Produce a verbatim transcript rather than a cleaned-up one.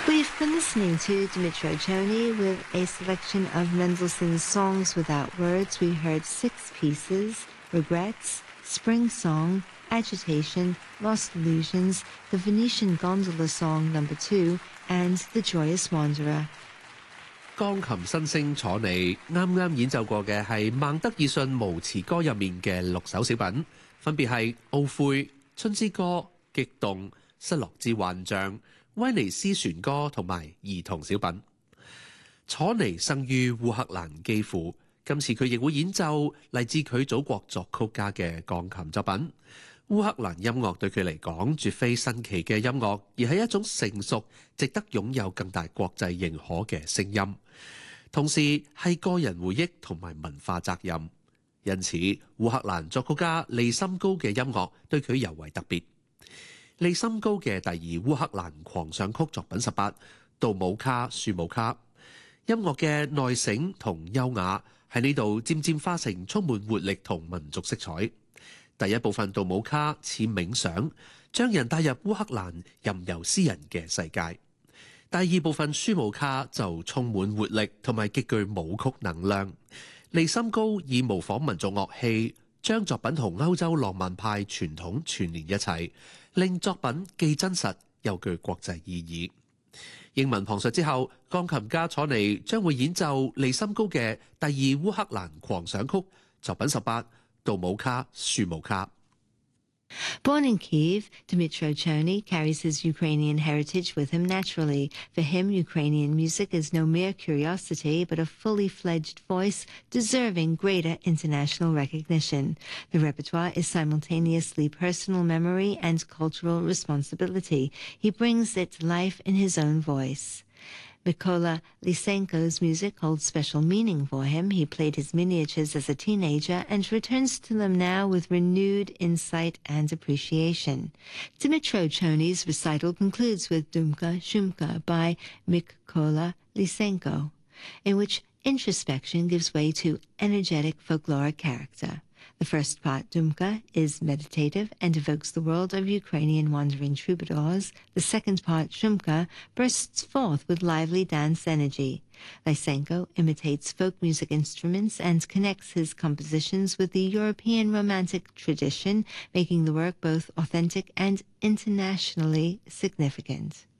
We've been listening to Dmytro Chony with a selection of Mendelssohn's Songs Without Words. We heard six pieces: Regrets, Spring Song, Agitation, Lost Illusions, the Venetian Gondola Song number two, and The Joyous Wanderer. 鋼琴新星楚尼啱啱演奏過嘅係孟德爾遜無詞歌入面嘅六首小品，分別係懊悔、春之歌、激動、失落之幻象、威尼斯船歌同埋兒童小品。楚尼生於烏克蘭基輔，今次佢亦會演奏嚟自佢祖國作曲家嘅鋼琴作品。烏克蘭音樂對佢嚟講絕非新奇嘅音樂，而係一種成熟、值得擁有更大國際認可嘅聲音，同時係個人回憶同埋文化責任。因此，烏克蘭作曲家利森高嘅音樂對佢尤為特別。利森高嘅第二烏克蘭狂想曲作品十八，杜姆卡舒姆卡，音樂嘅內省同優雅喺呢度漸漸化成充滿活力同民族色彩。第一部分杜姆卡似冥想，將人帶入烏克蘭任由詩人嘅世界。第二部分舒姆卡就充滿活力同埋極具舞曲能量。利森高以模仿民族樂器，將作品同歐洲浪漫派傳統串連一齊，令作品既真實又具國際意義。英文旁述之後，鋼琴家楚尼將會演奏利森高嘅第二烏克蘭狂想曲作品十八，杜姆卡舒姆卡。 Born in Kyiv, Dmytro Chony carries his Ukrainian heritage with him naturally. For him, Ukrainian music is no mere curiosity, but a fully fledged voice deserving greater international recognition. The repertoire is simultaneously personal memory and cultural responsibility. He brings it to life in his own voice. Mykola Lysenko's music holds special meaning for him. He played his miniatures as a teenager and returns to them now with renewed insight and appreciation. Dmytro Chony's recital concludes with Dumka Shumka by Mykola Lysenko, in which introspection gives way to energetic folkloric character. The first part, Dumka, is meditative and evokes the world of Ukrainian wandering troubadours. The second part, Shumka, bursts forth with lively dance energy. Lysenko imitates folk music instruments and connects his compositions with the European Romantic tradition, making the work both authentic and internationally significant.